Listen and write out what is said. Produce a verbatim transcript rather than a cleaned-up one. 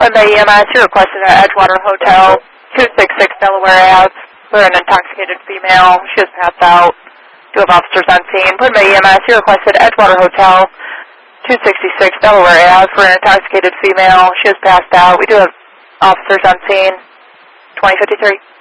Bay E M S, you're requested at Edgewater Hotel, two sixty-six Delaware Ave, for an intoxicated female. She has passed out. Do have officers on scene. Bay E M S, you're requested at Edgewater Hotel, two sixty-six Delaware Ave, for an intoxicated female. She has passed out. We do have officers on scene. twenty fifty-three.